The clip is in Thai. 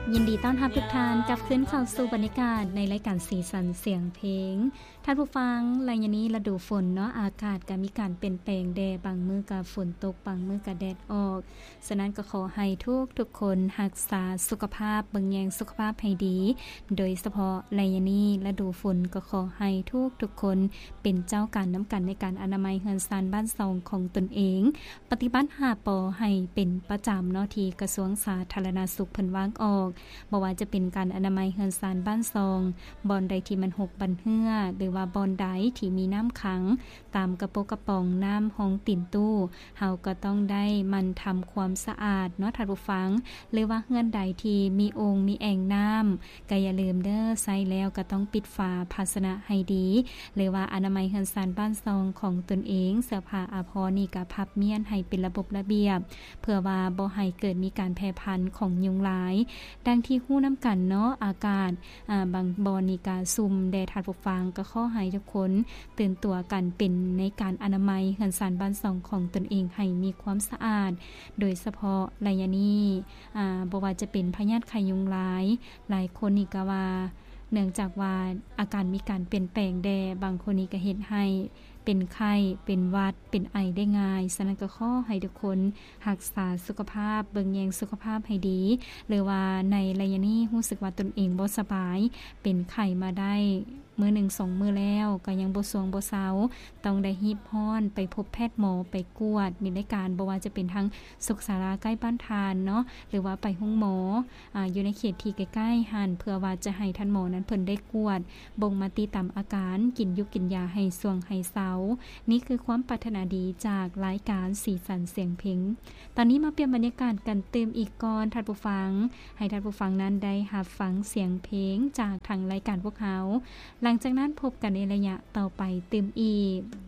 ยินดีต้อนรับทุกท่านกลับขึ้นเข้าสู่บรรยากาศในรายการสีสันเสียงเพลงท่านผู้ฟังรายนี้ฤดูฝนเนาะอากาศก็มีการเปลี่ยนแปลงแดบางมื้อก็ฝนตกบางมื้อก็แดดออกฉะนั้นก็ขอให้ทุกคนรักษาสุขภาพเบิ่งแยงสุขภาพให้ดีโดยเฉพาะรายนี้ฤดูฝนก็ขอให้ทุกคนเป็นเจ้าการน้ำกันในการอนามัยเฮือนซานบ้านซองของตนเองปฏิบัติ5 ป.ให้เป็นประจำเนาะที่กระทรวงสาธารณสุขเพิ่นวางออกบ่ว่าจะเป็นการอนามัยเฮือนซานบ้านซองบอนใดที่มันหกบันเหือหรือว่าบอนใดที่มีน้ำขังตามกระโปกระป๋องน้ำห้องติ่นตู้เฮาก็ต้องได้มันทำความสะอาดเนาะท่านผู้ฟังหรือว่าเฮือนใดที่มีโอ่งมีแอ่งน้ำก็อย่าลืมเด้อใช้แล้วก็ต้องปิดฝาภาชนะให้ดีหรือว่าอนามัยเฮือนซานบ้านซองของตนเองเสื้อผ้าอาภรณ์นี่ก็พับเมียนให้เป็นระบบระเบียบเพื่อว่าบ่ให้เกิดมีการแพร่พันธุ์ของยุงลายดังที่ฮู้น้ำกันเนาะอากาศบางบอนนี่ก็ซุ่มแดดทัดผู้ฟังก็ขอให้ทุกคนตื่นตัวกันเป็นในการอนามัยเฮือนซานบ้านซองของตนเองให้มีความสะอาดโดยเฉพาะระยะนี้บ่ว่าจะเป็นพยาธิไข้ยุงลายหลายคนนี่ก็ว่าเนื่องจากว่าอาการมีการเปลี่ยนแปลงแดบางคนนี่ก็เฮ็ดให้เป็นไข้เป็นหวัดเป็นไอได้ง่ายฉะนั้นก็ขอให้ทุกคนรักษาสุขภาพเบิ่งแยงสุขภาพให้ดีหรือว่าในระยะนี้รู้สึกว่าตนเองบ่สบายเป็นไข้มาได้มื้อ1 2มื้อแล้วก็ยังบ่สวงบ่เซาต้องได้รีบร้อนไปพบแพทย์หมอไปกวดมีรายการบ่ว่าจะเป็นทั้งสุขศาลาใกล้บ้านทานเนาะหรือว่าไปโรงหมออยู่ในเขตที่ใกล้ๆหั่นเพื่อว่าจะให้ท่านหมอนั้นเพิ่นได้กวดบ่งมาติตามอาการกินยุกินยาให้สวงให้เซานี่คือความปรารถนาดีจากรายการสีสันเสียงเพลงตอนนี้มาเปลี่ยนบรรยากาศกันเติมอีกก่อนท่านผู้ฟังให้ท่านผู้ฟังนั้นได้รับฟังเสียงเพลงจากทางรายการพวกเขาหลังจากนั้นพบกันในระยะต่อไปเติมอีก